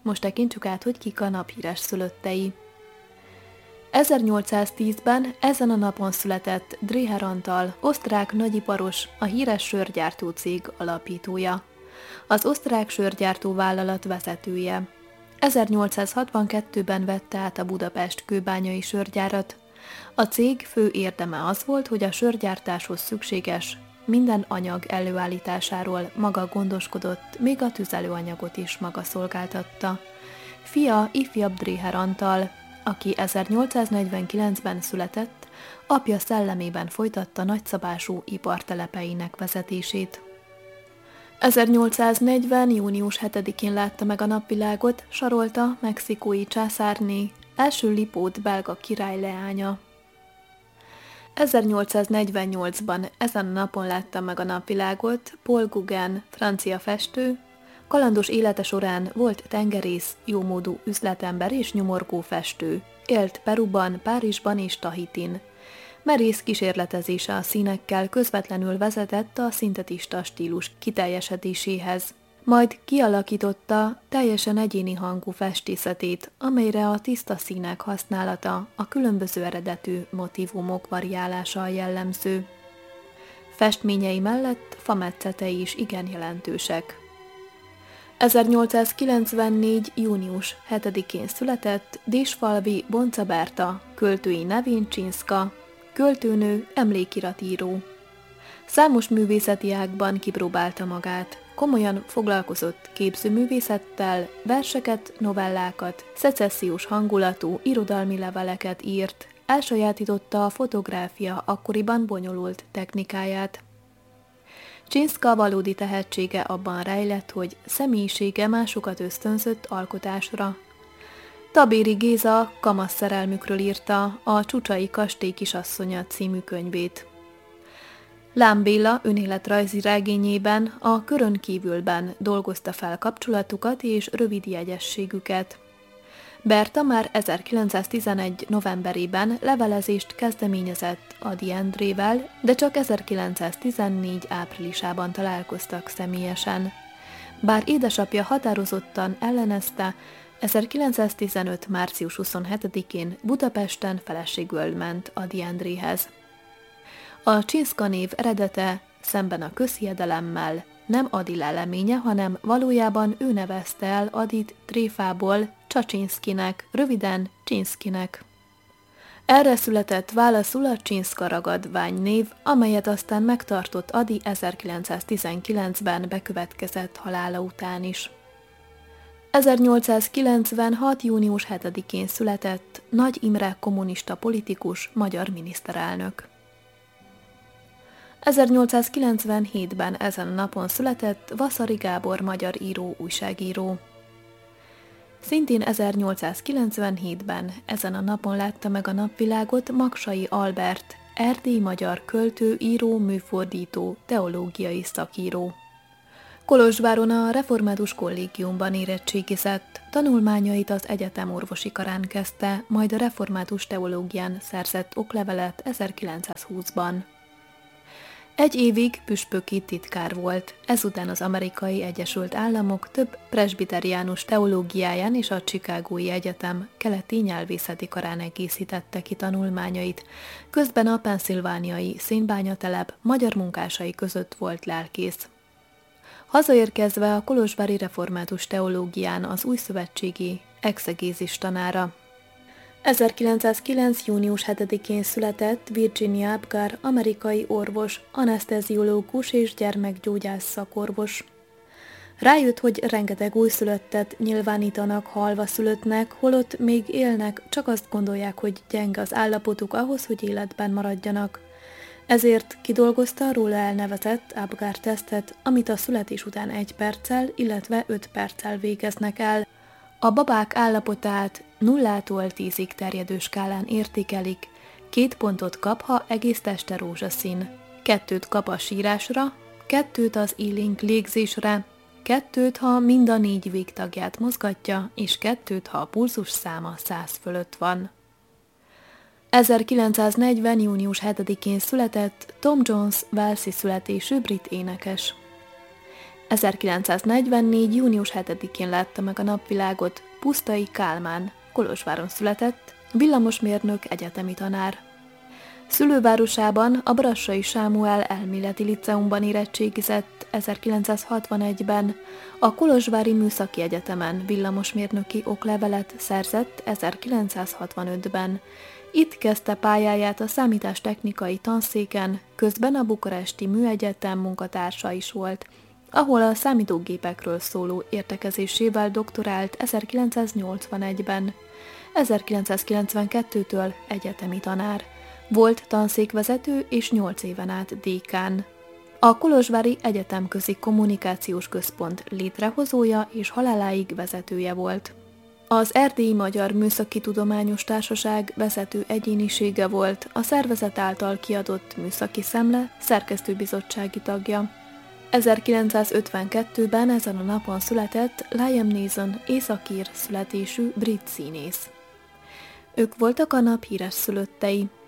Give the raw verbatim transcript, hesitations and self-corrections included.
Most tekintsük át, hogy kik a naphíres szülöttei. ezernyolcszáztízben ezen a napon született Dreher Antal, osztrák nagyiparos, a híres sörgyártó cég alapítója. Az osztrák sörgyártó vállalat vezetője. ezernyolcszázhatvankettőben vette át a Budapest kőbányai sörgyárat. A cég fő érdeme az volt, hogy a sörgyártáshoz szükséges minden anyag előállításáról maga gondoskodott, még a tüzelőanyagot is maga szolgáltatta. Fia ifjabb Dreher Antal, aki ezernyolcszáznegyvenkilencben született, apja szellemében folytatta nagyszabású ipartelepeinek vezetését. ezernyolcszáznegyven. június hetedikén látta meg a napvilágot Sarolta mexikói császárné, első Lipót belga király leánya. ezernyolcszáznegyvennyolcban ezen a napon látta meg a napvilágot Paul Gauguin, francia festő. Kalandos élete során volt tengerész, jómódú üzletember és nyomorgó festő. Élt Peruban, Párizsban és Tahitin. Merész kísérletezése a színekkel közvetlenül vezetett a szintetista stílus kiteljesedéséhez. Majd kialakította teljesen egyéni hangú festészetét, amelyre a tiszta színek használata, a különböző eredetű motívumok variálása jellemző. Festményei mellett fametszete is igen jelentősek. ezernyolcszázkilencvennégy. június hetedikén született Désfalvi Bonca Berta, költői nevén Csinszka, költőnő, emlékiratíró. Számos művészeti ágban kipróbálta magát, komolyan foglalkozott képzőművészettel, verseket, novellákat, szecessziós hangulatú irodalmi leveleket írt, elsajátította a fotográfia akkoriban bonyolult technikáját. Csinszka valódi tehetsége abban rejlett, hogy személyisége másokat ösztönzött alkotásra. Tabéry Géza kamasz szerelmükről írta a Csucsai kastély kisasszonya című könyvét. Lám Béla önéletrajzi regényében a Körön kívülben dolgozta fel kapcsolatukat és rövid jegyességüket. Berta már ezerkilencszáztizenegy. novemberében levelezést kezdeményezett Ady Endrével, de csak ezerkilencszáztizennégy. áprilisában találkoztak személyesen. Bár édesapja határozottan ellenezte, ezerkilencszáztizenöt. március huszonhetedikén Budapesten feleségül ment Ady Endréhez. A Csinszka név eredete szemben a közhiedelemmel nem Ady leleménye, hanem valójában ő nevezte el Adyt tréfából Csaczynszkinek, röviden Csinszkinek. Erre született válaszul a Csinszka ragadvány név, amelyet aztán megtartott Ady ezerkilencszáztizenkilencben bekövetkezett halála után is. ezernyolcszázkilencvenhat. június hetedikén született Nagy Imre kommunista politikus, magyar miniszterelnök. ezernyolcszázkilencvenhétben ezen a napon született Vasari Gábor magyar író, újságíró. Szintén ezernyolcszázkilencvenhétben ezen a napon látta meg a napvilágot Maksai Albert, erdélyi magyar költő, író, műfordító, teológiai szakíró. Kolozsváron a református kollégiumban érettségizett, tanulmányait az egyetem orvosi karán kezdte, majd a református teológián szerzett oklevelet ezerkilencszázhúszban. Egy évig püspöki titkár volt, ezután az Amerikai Egyesült Államok több presbiteriánus teológiáján és a Chicagói Egyetem keleti nyelvészeti karán egészítette ki tanulmányait, közben a pennsylvániai szénbányatelep magyar munkásai között volt lelkész. Hazaérkezve a kolozsvári református teológián az újszövetségi exegézis tanára. ezerkilencszázkilenc. június hetedikén született Virginia Apgar, amerikai orvos, aneszteziológus és gyermekgyógyász szakorvos. Rájött, hogy rengeteg újszülöttet nyilvánítanak halva szülöttnek, holott még élnek, csak azt gondolják, hogy gyenge az állapotuk ahhoz, hogy életben maradjanak. Ezért kidolgozta a róla elnevezett Apgar-tesztet, amit a születés után egy perccel, illetve öt perccel végeznek el. A babák állapotát nullától tízig terjedő skálán értékelik, két pontot kap, ha egész teste rózsaszín, kettőt kap a sírásra, kettőt az élénk légzésre, kettőt, ha mind a négy végtagját mozgatja, és kettőt, ha a pulzus száma száz fölött van. ezerkilencszáznegyven. június hetedikén született Tom Jones walesi születésű brit énekes. ezerkilencszáznegyvennégy. június hetedikén látta meg a napvilágot Pusztai Kálmán, Kolozsváron született, villamosmérnök, egyetemi tanár. Szülővárosában, a Brassai Sámuel Elméleti Liceumban érettségizett ezerkilencszázhatvanegyben, a Kolozsvári Műszaki Egyetemen villamosmérnöki oklevelet szerzett ezerkilencszázhatvanötben. Itt kezdte pályáját a számítástechnikai tanszéken, közben a Bukaresti Műegyetem munkatársa is volt, ahol a számítógépekről szóló értekezésével doktorált ezerkilencszáznyolcvanegyben. ezerkilencszázkilencvenkettőtől egyetemi tanár. Volt tanszékvezető és nyolc éven át dékán. A Kolozsvári Egyetemközi Kommunikációs Központ létrehozója és haláláig vezetője volt. Az Erdélyi Magyar Műszaki Tudományos Társaság vezető egyénisége volt, a szervezet által kiadott Műszaki Szemle szerkesztőbizottsági tagja. ezerkilencszázötvenkettőben ezen a napon született Liam Neeson északír születésű brit színész. Ők voltak a nap híres szülöttei.